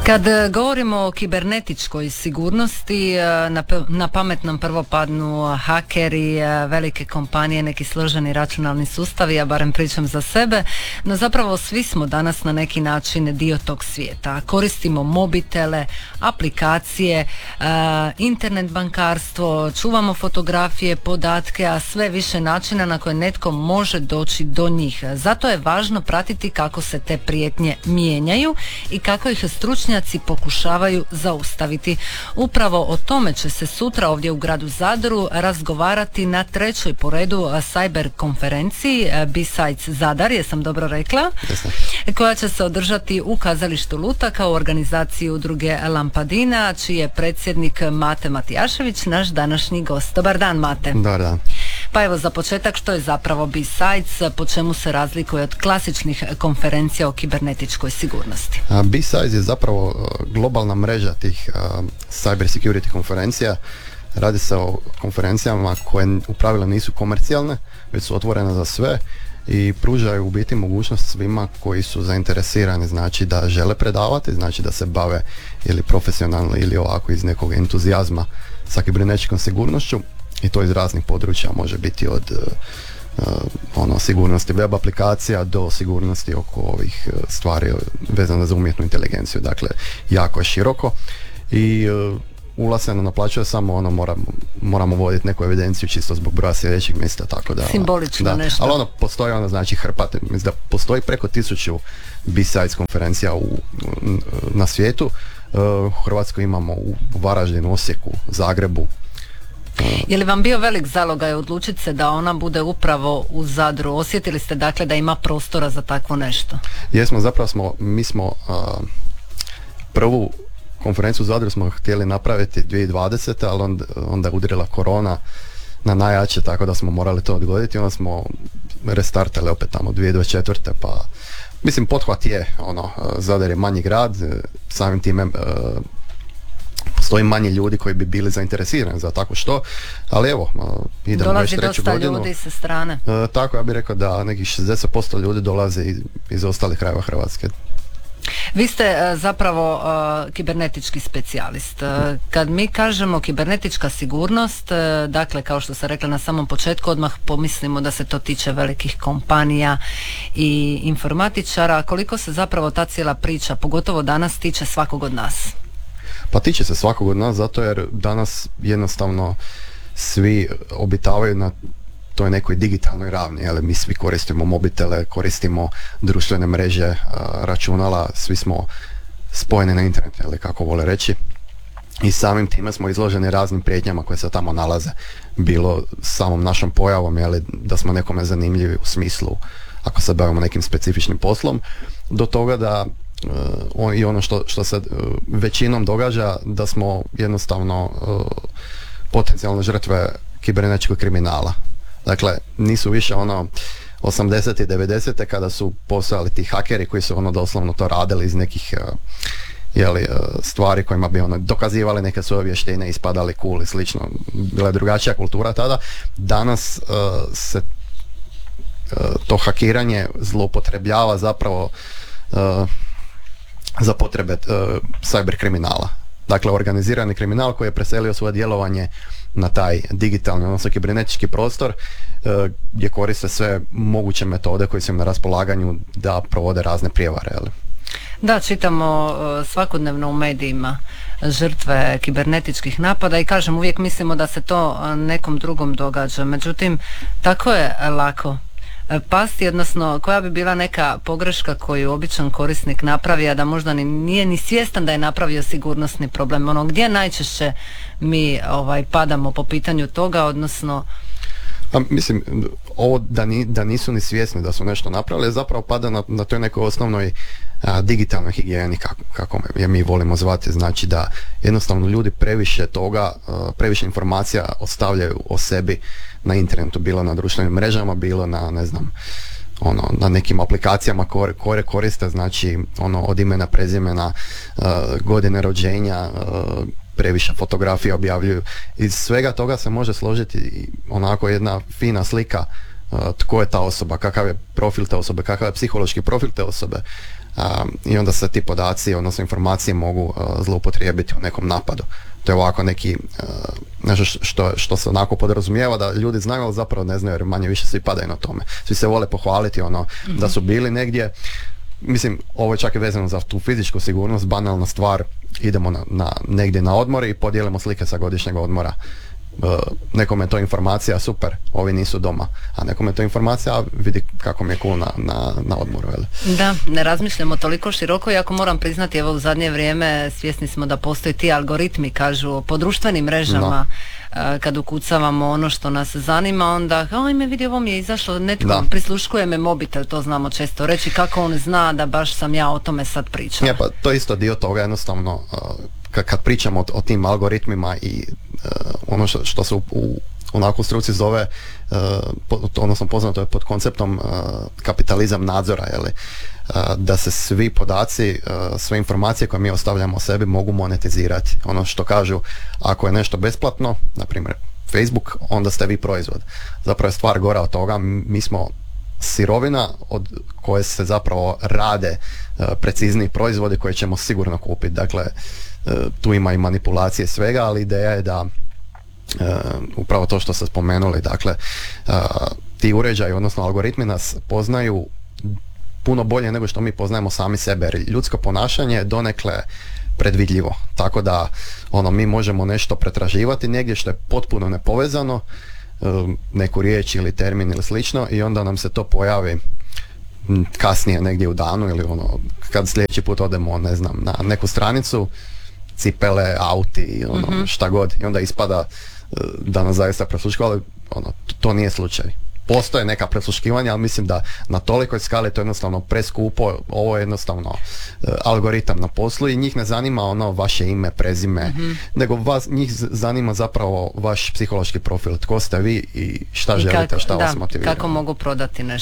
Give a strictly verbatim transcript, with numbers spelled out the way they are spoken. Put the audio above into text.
Kad govorimo o kibernetičkoj sigurnosti, na, na pamet nam prvo padnu hakeri, velike kompanije, neki složeni računalni sustavi, ja barem pričam za sebe, no zapravo svi smo danas na neki način dio tog svijeta. Koristimo mobitele, aplikacije, internet bankarstvo, čuvamo fotografije, podatke, a sve više načina na koje netko može doći do njih. Zato je važno pratiti kako se te prijetnje mijenjaju i kako ih stručnjaci pokušavaju zaustaviti. Upravo o tome će se sutra ovdje u gradu Zadru razgovarati na trećoj po redu cyber konferenciji B-Sides Zadar, jesam dobro rekla, Jasne. koja će se održati u kazalištu Lutaka u organizaciji udruge Lampadina, čiji je predsjednik Mate Matijašević, naš današnji gost. Dobar dan, Mate. Dobar dan. Pa evo, za početak, što je zapravo B-Sides, po čemu se razlikuje od klasičnih konferencija o kibernetičkoj sigurnosti? B-Sides je zapravo globalna mreža tih uh, cyber security konferencija. Radi se o konferencijama koje u pravilu nisu komercijalne, već su otvorene za sve i pružaju u biti mogućnost svima koji su zainteresirani, znači da žele predavati, znači da se bave ili profesionalno ili ovako iz nekog entuzijazma sa kibernetičkom sigurnošću, i to iz raznih područja, može biti od uh, ono, sigurnosti web aplikacija do sigurnosti oko ovih uh, stvari vezane za umjetnu inteligenciju. Dakle, jako je široko i uh, ulaz se ne naplaćuje, samo ono moramo, moramo voditi neku evidenciju čisto zbog broja sljedećih mjesta, tako da... Simbolično da, nešto. Ali ono, postoji ono, znači hrpate, mislim da postoji preko tisuću B-Sides konferencija u, na svijetu. Uh, u Hrvatskoj imamo u Varaždinu, Osijeku, Zagrebu. Je li vam bio velik zalogaj odlučiti se da ona bude upravo u Zadru? Osjetili ste dakle da ima prostora za takvo nešto? Jesmo, zapravo smo, mi smo uh, prvu konferenciju u Zadru smo htjeli napraviti dvije tisuće dvadesete. ali onda, onda je udarila korona na najjače, tako da smo morali to odgoditi. Onda smo restartali opet tamo dvije tisuće dvadeset četvrte. Pa mislim, pothvat je ono, Zadar je manji grad, samim time uh, postoji manje ljudi koji bi bili zainteresirani za tako što, ali evo, idemo već treću godinu. Dolazi dosta ljudi sa strane. E, tako, ja bih rekao da nekih šezdeset posto ljudi dolaze iz, iz ostalih krajeva Hrvatske. Vi ste uh, zapravo uh, kibernetički specijalist. Uh, kad mi kažemo kibernetička sigurnost, uh, dakle, kao što sam rekla na samom početku, odmah pomislimo da se to tiče velikih kompanija i informatičara. Koliko se zapravo ta cijela priča, pogotovo danas, tiče svakog od nas? Pa tiče se svakog od nas, zato jer danas jednostavno svi obitavaju na toj nekoj digitalnoj ravni, ali mi svi koristimo mobitele, koristimo društvene mreže, računala, svi smo spojeni na internet, ili kako vole reći, i samim time smo izloženi raznim prijetnjama koje se tamo nalaze, bilo samom našom pojavom, jeli, da smo nekome zanimljivi u smislu ako se bavimo nekim specifičnim poslom, do toga da Uh, i ono što, što se uh, većinom događa, da smo jednostavno uh, potencijalne žrtve kibernetičkog kriminala. Dakle, nisu više ono osamdesete i devedesete kada su postojali ti hakeri koji su ono doslovno to radili iz nekih uh, jeli, uh, stvari kojima bi ono dokazivali neke svoje vještine, ispadali cool i slično. Bila je drugačija kultura tada. Danas uh, se uh, to hakiranje zloupotrebljava zapravo uh, za potrebe uh, cyber kriminala. Dakle, organizirani kriminal koji je preselio svoje djelovanje na taj digitalni, odnosno kibernetički prostor, uh, gdje koriste sve moguće metode koje su im na raspolaganju da provode razne prijevare. Ali. Da, čitamo uh, svakodnevno u medijima žrtve kibernetičkih napada i kažem, uvijek mislimo da se to uh, nekom drugom događa. Međutim, tako je lako pasti, odnosno koja bi bila neka pogreška koju običan korisnik napravi, a da možda ni, nije ni svjestan da je napravio sigurnosni problem. Ono, gdje najčešće mi ovaj, padamo po pitanju toga, odnosno... A, mislim, ovo da, ni, da nisu ni svjesni da su nešto napravili, zapravo pada na, na toj nekoj osnovnoj a, digitalnoj higijeni, kako, kako je mi volimo zvati. Znači da jednostavno ljudi previše toga, a, previše informacija ostavljaju o sebi na internetu, bilo na društvenim mrežama, bilo na, ne znam, ono, na nekim aplikacijama koje, koje koriste, znači ono, od imena, prezimena, uh, godine rođenja, uh, previše fotografija objavljuju. Iz svega toga se može složiti onako jedna fina slika uh, tko je ta osoba, kakav je profil te osobe, kakav je psihološki profil te osobe. a, i onda se ti podaci, odnosno informacije mogu a, zloupotrijebiti u nekom napadu. To je ovako neki uh, nešto što, što se onako podrazumijeva da ljudi znaju, ali zapravo ne znaju jer manje više svi padaju na tome. Svi se vole pohvaliti ono mm-hmm. da su bili negdje. Mislim, ovo je čak i vezano za tu fizičku sigurnost, banalna stvar, idemo na, na, negdje na odmor i podijelimo slike sa godišnjeg odmora. Uh, nekome je to informacija, super, ovi nisu doma, a nekome je to informacija, a vidi kako mi je cool na, na, na odmoru. Jel? Da, ne razmišljamo toliko široko, iako moram priznati, evo u zadnje vrijeme svjesni smo da postoji ti algoritmi, kažu, po društvenim mrežama, no. uh, kad ukucavamo ono što nas zanima, onda, ajme vidi, ovo mi je izašlo, netko da. prisluškuje me mobitel, to znamo često reći, kako on zna da baš sam ja o tome sad pričala. Ja, pa to je isto dio toga, jednostavno, uh, kad pričamo o, o tim algoritmima i uh, ono što, što se u, u onako u struci zove, uh, po, odnosno poznato je pod konceptom uh, kapitalizam nadzora, jeli? Uh, da se svi podaci, uh, sve informacije koje mi ostavljamo o sebi mogu monetizirati. Ono što kažu, ako je nešto besplatno, na primjer Facebook, onda ste vi proizvod. Zapravo je stvar gora od toga, mi smo sirovina od koje se zapravo rade uh, precizni proizvodi koje ćemo sigurno kupiti. Dakle, uh, tu ima i manipulacije svega, ali ideja je da uh, upravo to što ste spomenuli, dakle, uh, ti uređaji, odnosno algoritmi nas poznaju puno bolje nego što mi poznajemo sami sebe, jer ljudsko ponašanje je donekle predvidljivo. Tako da ono, mi možemo nešto pretraživati negdje što je potpuno nepovezano, neku riječ ili termin ili slično, i onda nam se to pojavi kasnije negdje u danu ili ono, kad sljedeći put odemo, ne znam, na neku stranicu, cipele, auti, ono, mm-hmm. šta god, i onda ispada da nas zaista presluškuje, ali ono, to nije slučaj. Postoje neka presluškivanja, ali mislim da na tolikoj skali to je jednostavno preskupo, ovo je jednostavno uh, algoritam na poslu i njih ne zanima ono vaše ime, prezime, mm-hmm. nego vas, njih zanima zapravo vaš psihološki profil, tko ste vi i šta I želite, kako, šta da, vas motivira. Kako mogu prodati nešto.